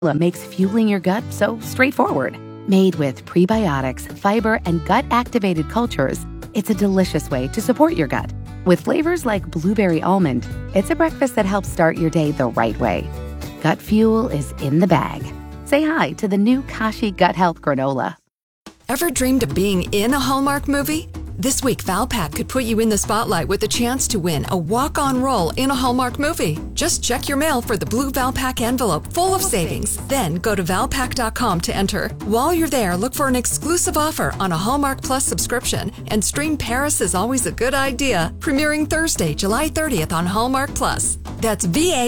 makes fueling your gut so straightforward. Made with prebiotics, fiber, and gut-activated cultures, it's a delicious way to support your gut. With flavors like blueberry almond, it's a breakfast that helps start your day the right way. Gut Fuel is in the bag. Say hi to the new Kashi Gut Health Granola. Ever dreamed of being in a Hallmark movie? This week, Valpak could put you in the spotlight with a chance to win a walk-on role in a Hallmark movie. Just check your mail for the blue Valpak envelope full of savings. Then go to Valpak.com to enter. While you're there, look for an exclusive offer on a Hallmark Plus subscription and stream Paris is Always a Good Idea, premiering Thursday, July 30th on Hallmark Plus. That's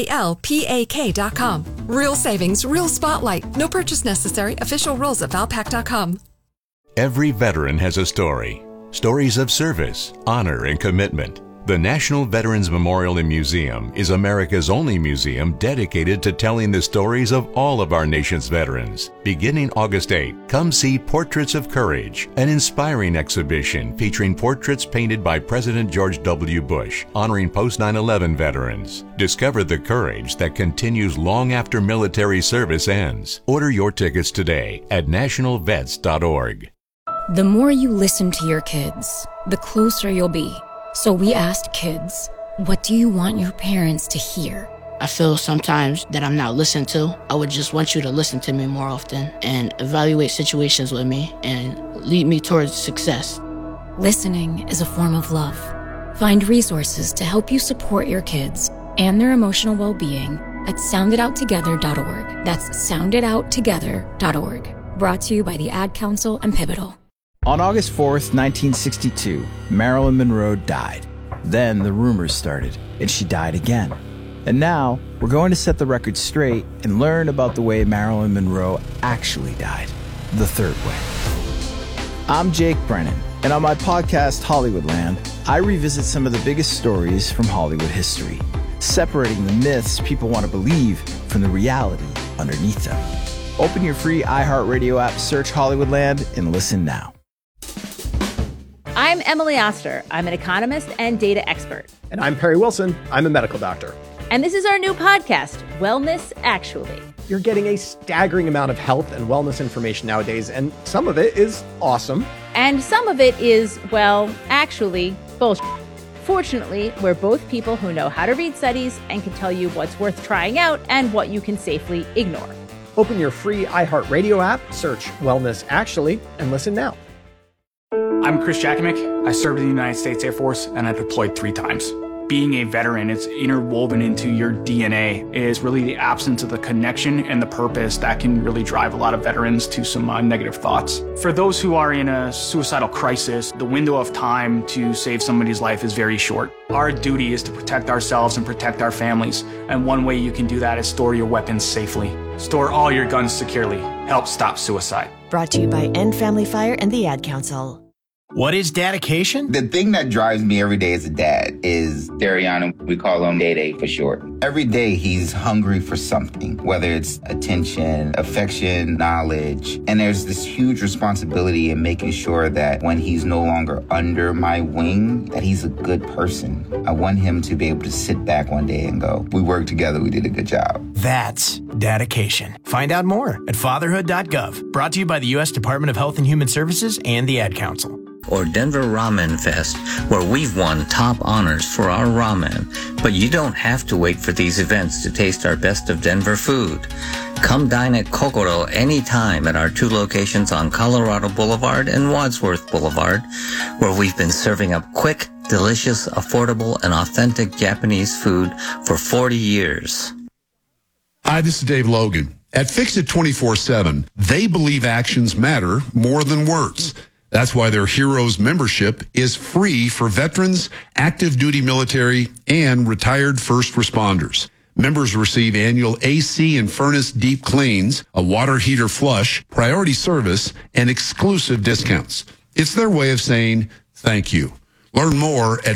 VALPAK.com. Real savings, real spotlight. No purchase necessary. Official rules at Valpak.com. Every veteran has a story. Stories of service, honor, and commitment. The National Veterans Memorial and Museum is America's only museum dedicated to telling the stories of all of our nation's veterans. Beginning August 8, come see Portraits of Courage, an inspiring exhibition featuring portraits painted by President George W. Bush, honoring post-9/11 veterans. Discover the courage that continues long after military service ends. Order your tickets today at nationalvets.org. The more you listen to your kids, the closer you'll be. So we asked kids, what do you want your parents to hear? I feel sometimes that I'm not listened to. I would just want you to listen to me more often and evaluate situations with me and lead me towards success. Listening is a form of love. Find resources to help you support your kids and their emotional well-being at sounditouttogether.org. That's sounditouttogether.org. Brought to you by the Ad Council and Pivotal. On August 4th, 1962, Marilyn Monroe died. Then the rumors started, and she died again. And now, we're going to set the record straight and learn about the way Marilyn Monroe actually died, the third way. I'm Jake Brennan, and on my podcast, Hollywoodland, I revisit some of the biggest stories from Hollywood history, separating the myths people want to believe from the reality underneath them. Open your free iHeartRadio app, search Hollywoodland, and listen now. I'm Emily Oster. I'm an economist and data expert. And I'm Perry Wilson. I'm a medical doctor. And this is our new podcast, Wellness Actually. You're getting a staggering amount of health and wellness information nowadays, and some of it is awesome. And some of it is, well, actually, bullshit. Fortunately, we're both people who know how to read studies and can tell you what's worth trying out and what you can safely ignore. Open your free iHeartRadio app, search Wellness Actually, and listen now. I'm Chris Jakimick. I served in the United States Air Force, and I deployed 3 times. Being a veteran, it's interwoven into your DNA. It is really the absence of the connection and the purpose that can really drive a lot of veterans to some negative thoughts. For those who are in a suicidal crisis, the window of time to save somebody's life is very short. Our duty is to protect ourselves and protect our families, and one way you can do that is store your weapons safely. Store all your guns securely. Help stop suicide. Brought to you by End Family Fire and the Ad Council. What is dedication? The thing that drives me every day as a dad is Dariana. We call him Day-Day for short. Every day he's hungry for something, whether it's attention, affection, knowledge. And there's this huge responsibility in making sure that when he's no longer under my wing, that he's a good person. I want him to be able to sit back one day and go, we worked together, we did a good job. That's dedication. Find out more at fatherhood.gov. Brought to you by the U.S. Department of Health and Human Services and the Ad Council. Or Denver Ramen Fest, where we've won top honors for our ramen. But you don't have to wait for these events to taste our best of Denver food. Come dine at Kokoro anytime at our 2 locations on Colorado Boulevard and Wadsworth Boulevard, where we've been serving up quick, delicious, affordable, and authentic Japanese food for 40 years. Hi, this is Dave Logan. At Fix It 24/7, they believe actions matter more than words. That's why their Heroes membership is free for veterans, active duty military, and retired first responders. Members receive annual AC and furnace deep cleans, a water heater flush, priority service, and exclusive discounts. It's their way of saying thank you. Learn more at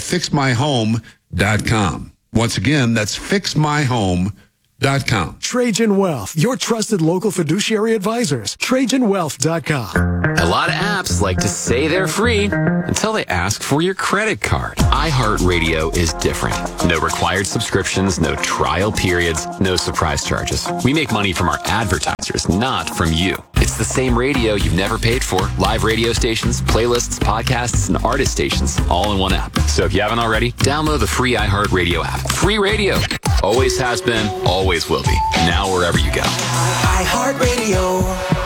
fixmyhome.com. Once again, that's fixmyhome.com. Trajan Wealth, your trusted local fiduciary advisors. TrajanWealth.com. lot of apps like to say they're free until they ask for your credit card. iHeartRadio is different. No required subscriptions, no trial periods, no surprise charges. We make money from our advertisers, not from you. It's the same radio you've never paid for. Live radio stations, playlists, podcasts, and artist stations, all in one app. So if you haven't already, download the free iHeartRadio app. Free radio. Always has been, always will be. Now wherever you go. iHeartRadio.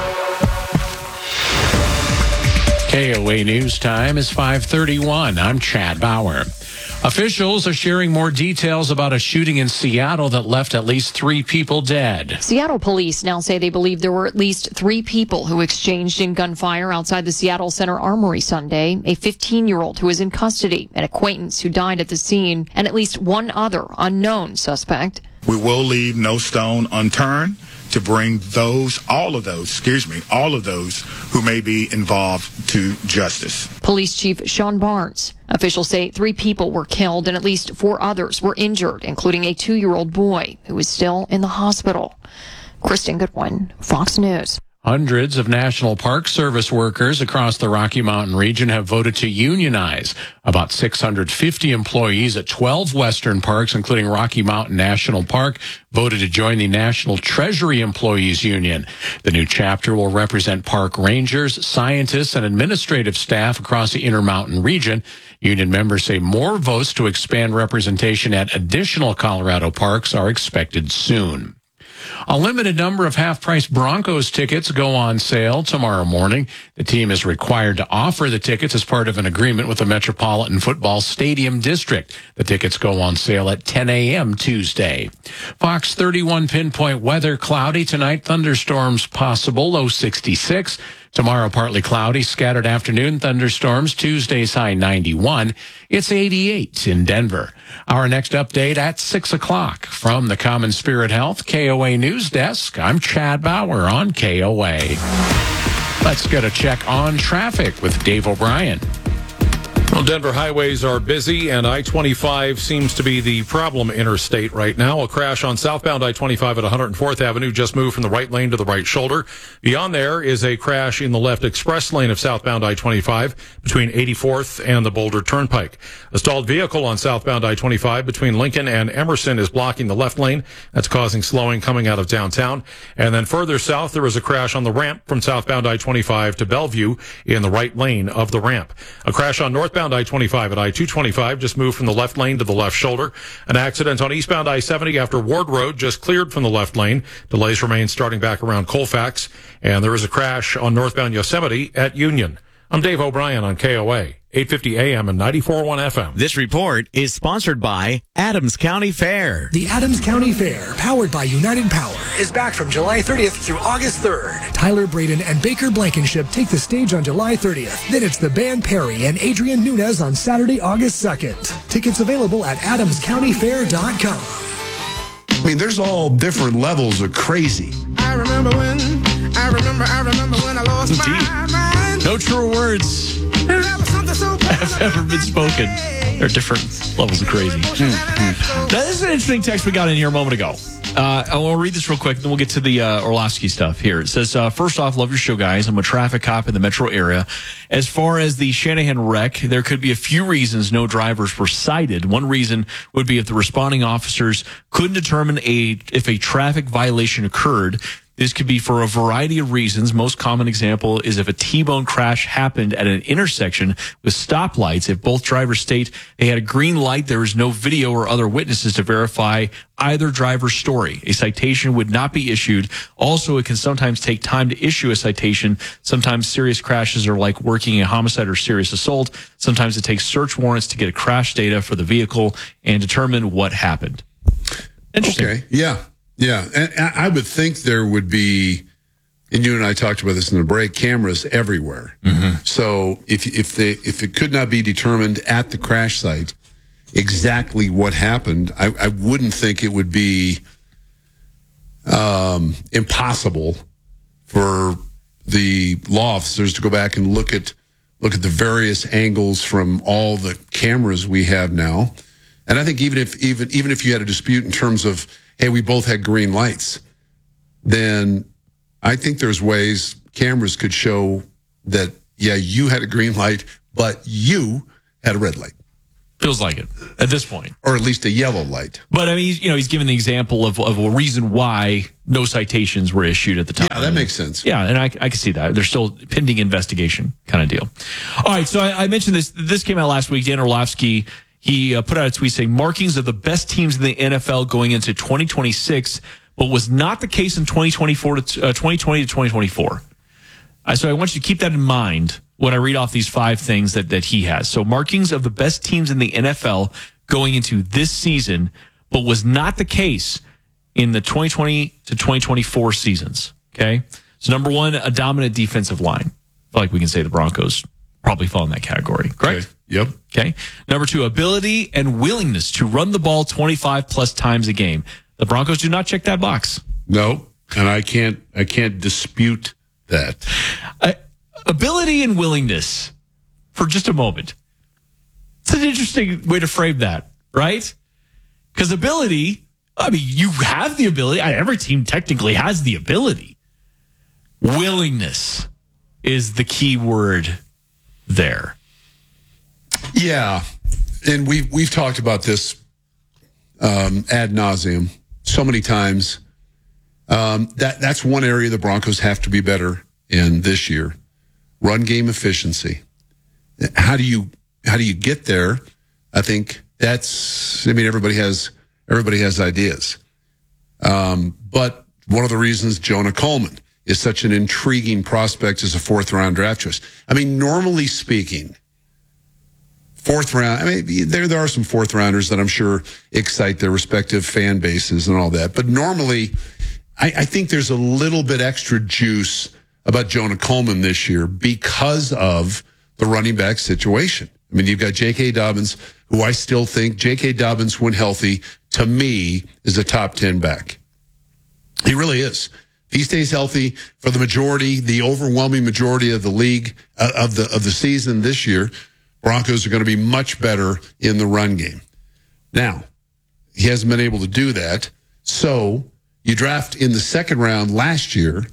KOA News Time is 5:31. I'm Chad Bauer. Officials are sharing more details about a shooting in Seattle that left at least 3 people dead. Seattle police now say they believe there were at least 3 people who exchanged in gunfire outside the Seattle Center Armory Sunday. A 15-year-old who is in custody, an acquaintance who died at the scene, and at least one other unknown suspect. We will leave no stone unturned to bring all of those who may be involved to justice. Police Chief Sean Barnes. Officials say 3 people were killed and at least 4 others were injured, including a 2-year-old boy who is still in the hospital. Kristen Goodwin, Fox News. Hundreds of National Park Service workers across the Rocky Mountain region have voted to unionize. About 650 employees at 12 Western parks, including Rocky Mountain National Park, voted to join the National Treasury Employees Union. The new chapter will represent park rangers, scientists, and administrative staff across the Intermountain region. Union members say more votes to expand representation at additional Colorado parks are expected soon. A limited number of half-price Broncos tickets go on sale tomorrow morning. The team is required to offer the tickets as part of an agreement with the Metropolitan Football Stadium District. The tickets go on sale at 10 a.m. Tuesday. Fox 31 pinpoint weather: cloudy tonight, thunderstorms possible, low 66. Tomorrow, partly cloudy, scattered afternoon thunderstorms. Tuesday's high 91. It's 88 in Denver. Our next update at 6 o'clock. From the Common Spirit Health KOA News Desk, I'm Chad Bauer on KOA. Let's get a check on traffic with Dave O'Brien. Well, Denver highways are busy, and I-25 seems to be the problem interstate right now. A crash on southbound I-25 at 104th Avenue just moved from the right lane to the right shoulder. Beyond there is a crash in the left express lane of southbound I-25 between 84th and the Boulder Turnpike. A stalled vehicle on southbound I-25 between Lincoln and Emerson is blocking the left lane. That's causing slowing coming out of downtown. And then further south, there is a crash on the ramp from southbound I-25 to Bellevue in the right lane of the ramp. A crash on northbound I-25 at I-225 just moved from the left lane to the left shoulder. An accident on eastbound I-70 after Ward Road just cleared from the left lane. Delays remain starting back around Colfax. And there is a crash on northbound Yosemite at Union. I'm Dave O'Brien on KOA, 850 AM and 94.1 FM. This report is sponsored by Adams County Fair. The Adams County Fair, powered by United Power, is back from July 30th through August 3rd. Tyler Braden and Baker Blankenship take the stage on July 30th. Then it's the band Perry and Adrian Nunez on Saturday, August 2nd. Tickets available at adamscountyfair.com. I mean, there's all different levels of crazy. I remember when I lost my mind. No truer words have ever been spoken. There are different levels of crazy. Now, this is an interesting text we got in here a moment ago. I want to read this real quick, then we'll get to the Orlovsky stuff here. It says, first off, love your show, guys. I'm a traffic cop in the metro area. As far as the Shanahan wreck, there could be a few reasons no drivers were cited. One reason would be if the responding officers couldn't determine if a traffic violation occurred. This could be for a variety of reasons. Most common example is if a T-bone crash happened at an intersection with stoplights. If both drivers state they had a green light, there is no video or other witnesses to verify either driver's story. A citation would not be issued. Also, it can sometimes take time to issue a citation. Sometimes serious crashes are like working a homicide or serious assault. Sometimes it takes search warrants to get crash data for the vehicle and determine what happened. Interesting. Okay. Yeah. Yeah, and I would think there would be, and you and I talked about this in the break, cameras everywhere. Mm-hmm. So if it could not be determined at the crash site exactly what happened, I wouldn't think it would be impossible for the law officers to go back and look at the various angles from all the cameras we have now. And I think even if you had a dispute in terms of, hey, we both had green lights, then I think there's ways cameras could show that yeah, you had a green light, but you had a red light. Feels like it at this point. Or at least a yellow light. But, I mean, he's given the example of a reason why no citations were issued at the time. Yeah, that makes sense. Yeah, and I can see that. There's still pending investigation kind of deal. All right, so I mentioned this. This came out last week. Dan Orlovsky, he put out a tweet saying, markings of the best teams in the NFL going into 2026, but was not the case in 2020 to 2024. So I want you to keep that in mind when I read off these 5 things that he has. So markings of the best teams in the NFL going into this season, but was not the case in the 2020 to 2024 seasons. Okay. So number 1, a dominant defensive line. I feel like we can say the Broncos probably fall in that category. Correct? Okay. Yep. Okay. Number 2, ability and willingness to run the ball 25 plus times a game. The Broncos do not check that box. No. And I can't dispute that. Ability and willingness for just a moment. It's an interesting way to frame that, right? Because ability, I mean, you have the ability. Every team technically has the ability. Willingness is the key word there. Yeah. And we've talked about this ad nauseum so many times. That's one area the Broncos have to be better in this year. Run game efficiency. How do you get there? I think everybody has ideas. But one of the reasons Jonah Coleman is such an intriguing prospect as a 4th round draft choice. I mean, normally speaking, 4th round, I mean, there are some 4th rounders that I'm sure excite their respective fan bases and all that. But normally, I think there's a little bit extra juice about Jonah Coleman this year because of the running back situation. I mean, you've got J.K. Dobbins, who I still think J.K. Dobbins, when healthy, to me, is a top 10 back. He really is. If he stays healthy for the overwhelming majority of the league, of the season this year, Broncos are going to be much better in the run game. Now, he hasn't been able to do that. So you draft in the 2nd round last year,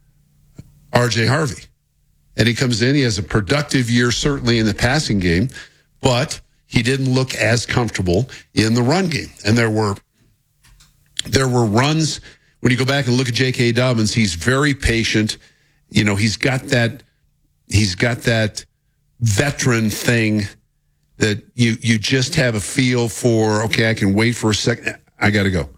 R.J. Harvey. And he comes in, he has a productive year, certainly in the passing game, but he didn't look as comfortable in the run game. And there were runs, when you go back and look at J.K. Dobbins, he's very patient. You know, he's got that veteran thing that you just have a feel for, okay, I can wait for a second. I got to go.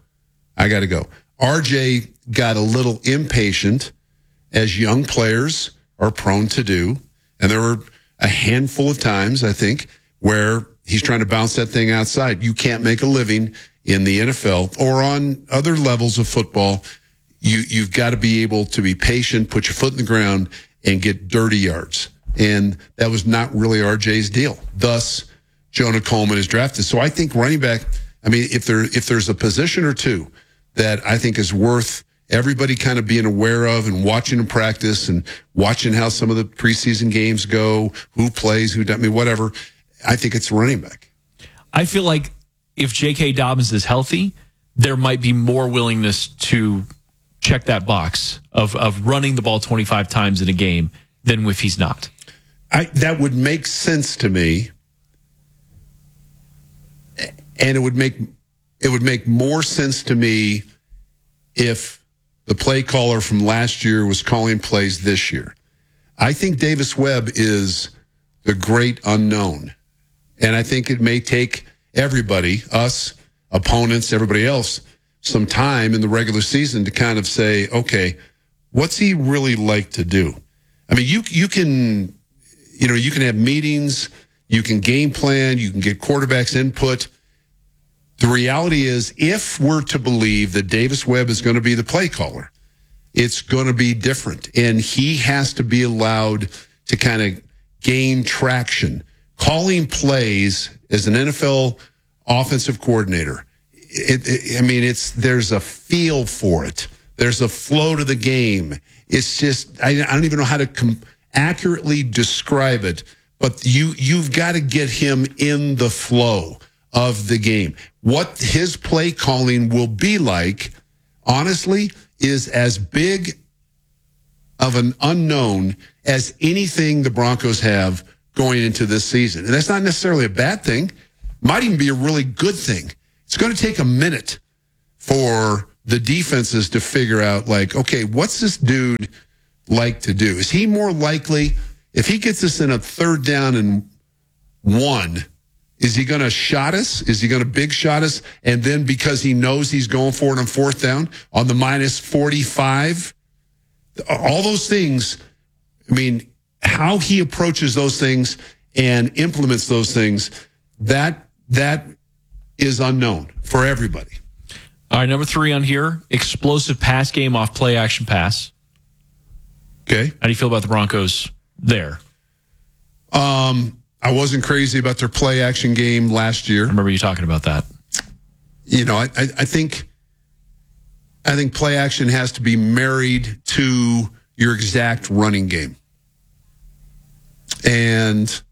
R.J. got a little impatient, as young players are prone to do. And there were a handful of times, I think, where he's trying to bounce that thing outside. You can't make a living in the NFL or on other levels of football. You've got to be able to be patient, put your foot in the ground, and get dirty yards. And that was not really RJ's deal. Thus, Jonah Coleman is drafted. So I think running back, I mean, if there's a position or two that I think is worth everybody kind of being aware of and watching them practice and watching how some of the preseason games go, who plays, who doesn't, I mean, whatever. I think it's running back. I feel like if J.K. Dobbins is healthy, there might be more willingness to check that box of running the ball 25 times in a game than if he's not. That would make sense to me. And it would make more sense to me if the play caller from last year was calling plays this year. I think Davis Webb is the great unknown. And I think it may take everybody, us, opponents, everybody else, some time in the regular season to kind of say, okay, what's he really like to do? I mean, you can have meetings, you can game plan, you can get quarterbacks' input. The reality is, if we're to believe that Davis Webb is going to be the play caller, it's going to be different. And he has to be allowed to kind of gain traction. Calling plays as an NFL offensive coordinator, there's a feel for it. There's a flow to the game. It's just, I don't even know how to accurately describe it, but you've got to get him in the flow of the game. What his play calling will be like, honestly, is as big of an unknown as anything the Broncos have going into this season. And that's not necessarily a bad thing. Might even be a really good thing. It's going to take a minute for the defenses to figure out, like, okay, what's this dude like to do? Is he more likely, if he gets us in a 3rd down and 1, is he going to shot us? Is he going to big shot us? And then because he knows he's going for it on 4th down on the minus 45, all those things, I mean, how he approaches those things and implements those things, that is unknown for everybody. All right, number 3 on here, explosive pass game off play action pass. Okay. How do you feel about the Broncos there? I wasn't crazy about their play action game last year. I remember you talking about that. You know, I think play action has to be married to your exact running game. And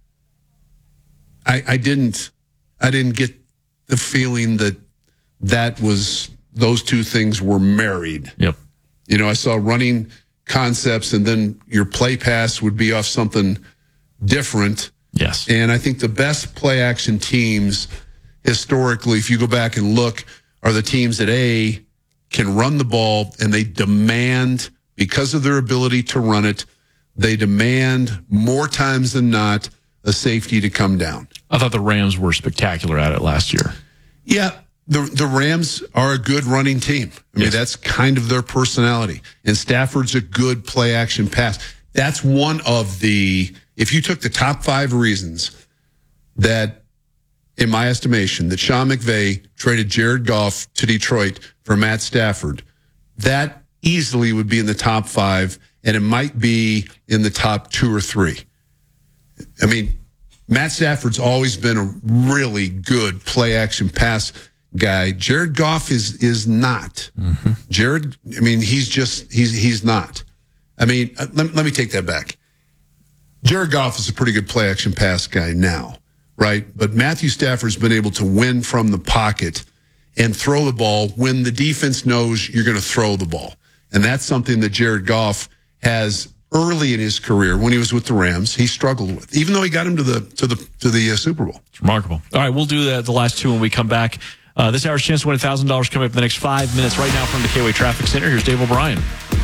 I didn't get the feeling that was, those two things were married. Yep. You know, I saw running concepts and then your play pass would be off something different. Yes. And I think the best play action teams historically, if you go back and look, are the teams that can run the ball and they demand, because of their ability to run it, they demand more times than not a safety to come down. I thought the Rams were spectacular at it last year. Yeah, the Rams are a good running team. I mean, that's kind of their personality. And Stafford's a good play action pass. That's one of the, if you took the top 5 reasons that, in my estimation, that Sean McVay traded Jared Goff to Detroit for Matt Stafford, that easily would be in the top 5, and it might be in the top 2 or 3. I mean, Matt Stafford's always been a really good play action pass guy. Jared Goff is not. Mm-hmm. Jared, I mean, he's not. I mean, let me take that back. Jared Goff is a pretty good play action pass guy now, right? But Matthew Stafford's been able to win from the pocket and throw the ball when the defense knows you're going to throw the ball. And that's something that Jared Goff has early in his career when he was with the Rams, he struggled with, even though he got him to the Super Bowl. It's remarkable. All right, we'll do the last 2 when we come back. This hour's chance to win $1,000 coming up in the next 5 minutes. Right now from the KOA Traffic Center, here's Dave O'Brien.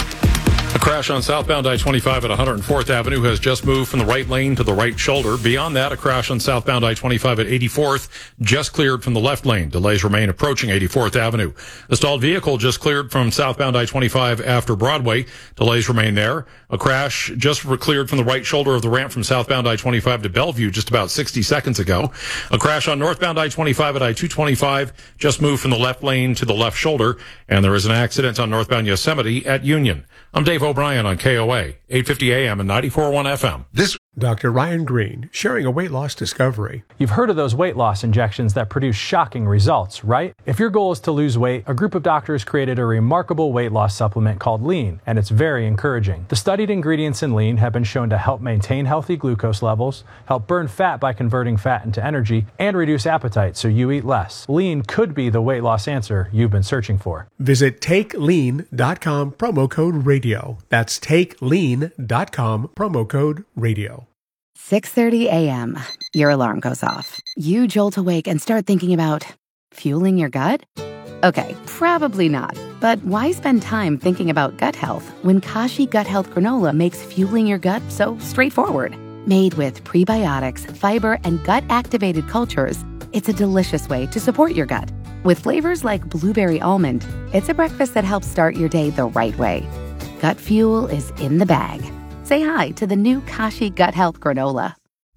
A crash on southbound I-25 at 104th Avenue has just moved from the right lane to the right shoulder. Beyond that, a crash on southbound I-25 at 84th just cleared from the left lane. Delays remain approaching 84th Avenue. The stalled vehicle just cleared from southbound I-25 after Broadway. Delays remain there. A crash just cleared from the right shoulder of the ramp from southbound I-25 to Bellevue just about 60 seconds ago. A crash on northbound I-25 at I-225 just moved from the left lane to the left shoulder. And there is an accident on northbound Yosemite at Union. I'm Dave O'Brien on KOA, 850 AM and 94.1 FM. This Dr. Ryan Green, sharing a weight loss discovery. You've heard of those weight loss injections that produce shocking results, right? If your goal is to lose weight, a group of doctors created a remarkable weight loss supplement called Lean, and it's very encouraging. The studied ingredients in Lean have been shown to help maintain healthy glucose levels, help burn fat by converting fat into energy, and reduce appetite so you eat less. Lean could be the weight loss answer you've been searching for. Visit TakeLean.com, promo code radio. That's TakeLean.com, promo code radio. 6:30 a.m. Your alarm goes off. You jolt awake and start thinking about fueling your gut? Okay, probably not. But why spend time thinking about gut health when Kashi Gut Health Granola makes fueling your gut so straightforward? Made with prebiotics, fiber, and gut-activated cultures, it's a delicious way to support your gut. With flavors like blueberry almond, it's a breakfast that helps start your day the right way. Gut fuel is in the bag. Say hi to the new Kashi Gut Health Granola.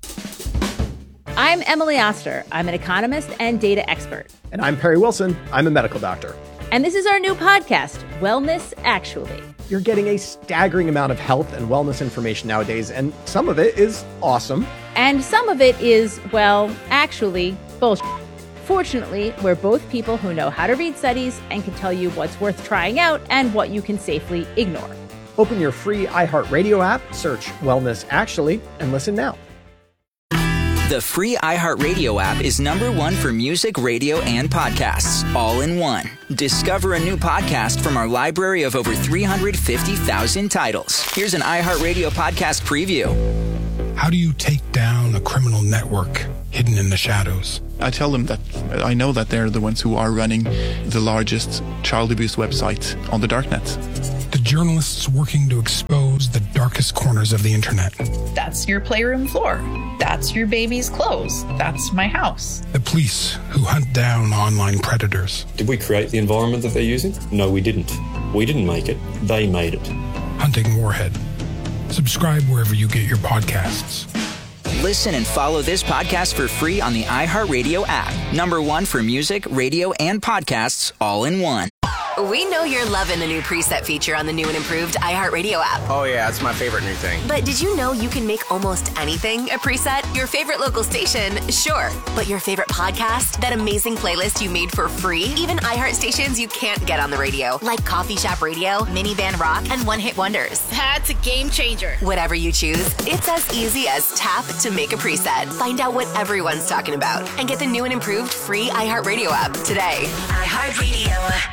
I'm Emily Oster. I'm an economist and data expert. And I'm Perry Wilson. I'm a medical doctor. And this is our new podcast, Wellness Actually. You're getting a staggering amount of health and wellness information nowadays, and some of it is awesome. And some of it is, well, actually, bullshit. Fortunately, we're both people who know how to read studies and can tell you what's worth trying out and what you can safely ignore. Open your free iHeartRadio app, search Wellness Actually, and listen now. The free iHeartRadio app is #1 for music, radio, and podcasts, all in one. Discover a new podcast from our library of over 350,000 titles. Here's an iHeartRadio podcast preview. How do you take down a criminal network hidden in the shadows? I tell them that I know that they're the ones who are running the largest child abuse website on the darknet. The journalists working to expose the darkest corners of the internet. That's your playroom floor. That's your baby's clothes. That's my house. The police who hunt down online predators. Did we create the environment that they're using? No, we didn't. We didn't make it. They made it. Hunting Warhead. Subscribe wherever you get your podcasts. Listen and follow this podcast for free on the iHeartRadio app. #1 for music, radio, and podcasts, all in one. We know you're loving the new preset feature on the new and improved iHeartRadio app. Oh yeah, it's my favorite new thing. But did you know you can make almost anything a preset? Your favorite local station, sure. But your favorite podcast? That amazing playlist you made for free? Even iHeart stations you can't get on the radio, like Coffee Shop Radio, Minivan Rock, and One Hit Wonders. That's a game changer. Whatever you choose, it's as easy as tap to make a preset. Find out what everyone's talking about and get the new and improved free iHeartRadio app today. iHeartRadio.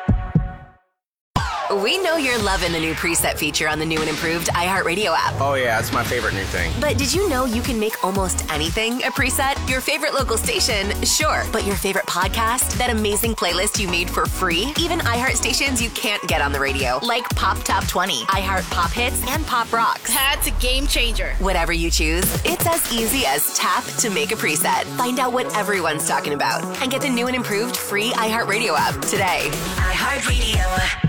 We know you're loving the new preset feature on the new and improved iHeartRadio app. Oh yeah, it's my favorite new thing. But did you know you can make almost anything a preset? Your favorite local station, sure. But your favorite podcast? That amazing playlist you made for free? Even iHeart stations you can't get on the radio, like Pop Top 20, iHeart Pop Hits, and Pop Rocks. That's a game changer. Whatever you choose, it's as easy as tap to make a preset. Find out what everyone's talking about and get the new and improved free iHeartRadio app today. iHeartRadio.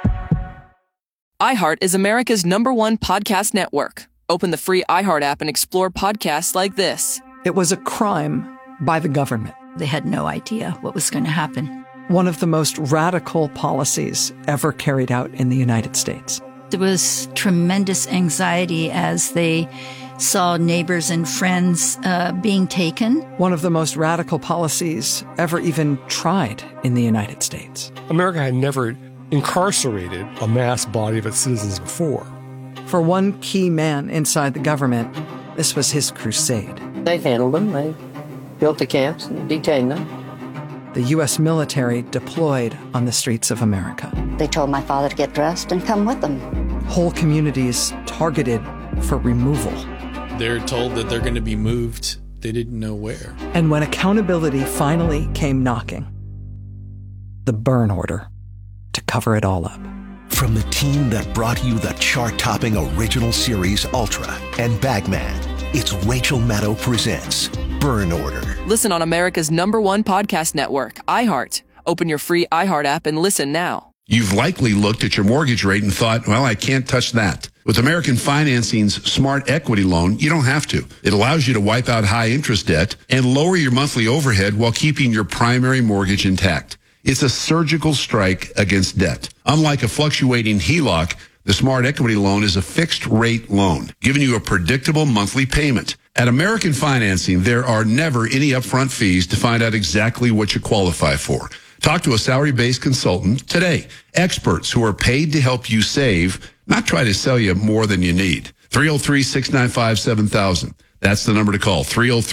iHeart is America's #1 podcast network. Open the free iHeart app and explore podcasts like this. It was a crime by the government. They had no idea what was going to happen. One of the most radical policies ever carried out in the United States. There was tremendous anxiety as they saw neighbors and friends being taken. One of the most radical policies ever even tried in the United States. America had never incarcerated a mass body of its citizens before. For one key man inside the government, this was his crusade. They handled them. They built the camps and detained them. The U.S. military deployed on the streets of America. They told my father to get dressed and come with them. Whole communities targeted for removal. They're told that they're going to be moved. They didn't know where. And when accountability finally came knocking, the burn order to cover it all up. From the team that brought you the chart-topping original series Ultra and Bagman, it's Rachel Maddow presents Burn Order. Listen on America's #1 podcast network, iHeart. Open your free iHeart app and listen now. You've likely looked at your mortgage rate and thought, well, I can't touch that. With American Financing's Smart Equity Loan, you don't have to. It allows you to wipe out high interest debt and lower your monthly overhead while keeping your primary mortgage intact. It's a surgical strike against debt. Unlike a fluctuating HELOC, the Smart Equity Loan is a fixed rate loan, giving you a predictable monthly payment. At American Financing, there are never any upfront fees to find out exactly what you qualify for. Talk to a salary-based consultant today. Experts who are paid to help you save, not try to sell you more than you need. 303-695-7000. That's the number to call,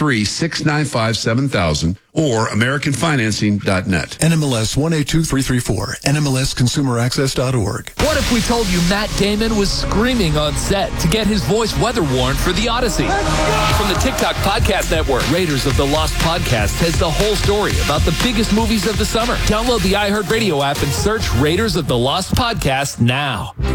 303-695-7000 or AmericanFinancing.net. NMLS 182334, NMLSConsumerAccess.org. What if we told you Matt Damon was screaming on set to get his voice weather worn for The Odyssey? From the TikTok Podcast Network, Raiders of the Lost Podcast has the whole story about the biggest movies of the summer. Download the iHeartRadio app and search Raiders of the Lost Podcast now.